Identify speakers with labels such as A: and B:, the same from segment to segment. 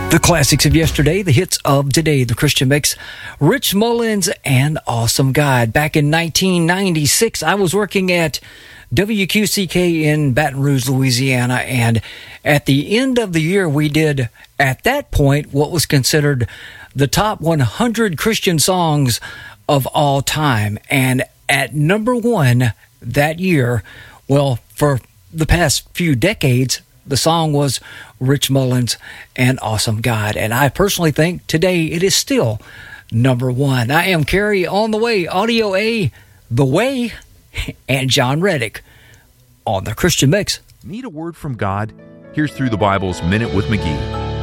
A: The classics of yesterday, the hits of today, the Christian Mix, Rich Mullins and Awesome God. Back in 1996, I was working at WQCK in Baton Rouge, Louisiana, and at the end of the year, we did, at that point, what was considered the top 100 Christian songs of all time. And at number one that year, well, for the past few decades, the song was Rich Mullins and Awesome God. And I personally think today it is still number one. I am Carrie on the way, Audio A, The Way, and John Reddick on the Christian Mix.
B: Need a word from God? Here's Through the Bible's Minute with McGee.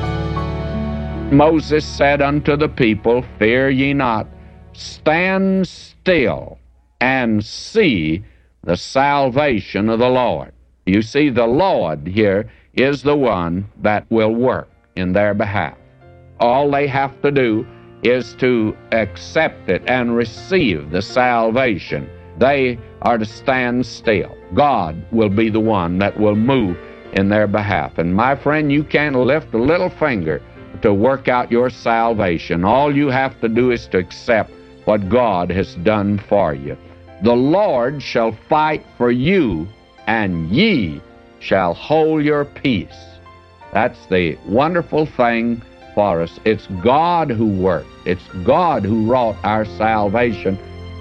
C: Moses said unto the people, Fear ye not, stand still and see the salvation of the Lord. You see, the Lord here is the one that will work in their behalf. All they have to do is to accept it and receive the salvation. They are to stand still. God will be the one that will move in their behalf. And my friend, you can't lift a little finger to work out your salvation. All you have to do is to accept what God has done for you. The Lord shall fight for you, and ye shall hold your peace. That's the wonderful thing for us. It's God who worked. It's God who wrought our salvation.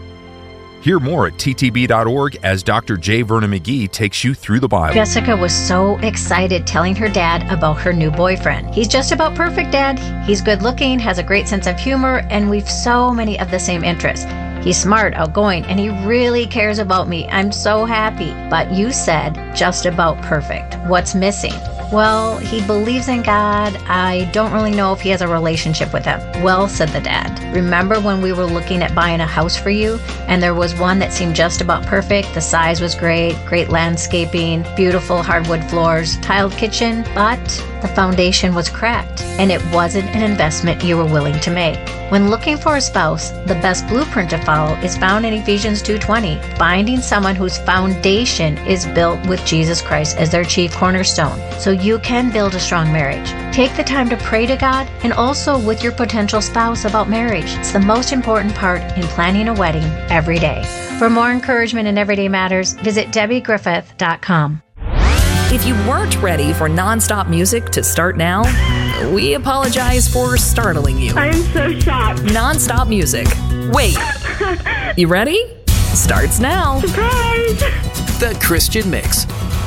B: Hear more at ttb.org as Dr. J. Vernon McGee takes you through the Bible.
D: Jessica was so excited telling her dad about her new boyfriend. He's just about perfect, Dad. He's good looking, has a great sense of humor, and we've so many of the same interests. He's smart, outgoing, and he really cares about me. I'm so happy. But you said just about perfect. What's missing? Well, he believes in God. I don't really know if he has a relationship with him. Well, said the dad, remember when we were looking at buying a house for you, and there was one that seemed just about perfect? The size was great landscaping, beautiful hardwood floors, tiled kitchen, but the foundation was cracked, and it wasn't an investment you were willing to make. When looking for a spouse, the best blueprint to follow is found in Ephesians 2:20, finding someone whose foundation is built with Jesus Christ as their chief cornerstone, so you can build a strong marriage. Take the time to pray to God and also with your potential spouse about marriage. It's the most important part in planning a wedding every day. For more encouragement in everyday matters, visit DebbieGriffith.com.
E: If you weren't ready for nonstop music to start now, we apologize for startling you.
F: I'm so shocked.
E: Nonstop music. Wait. You ready? Starts now.
F: Surprise!
G: The Christian Mix.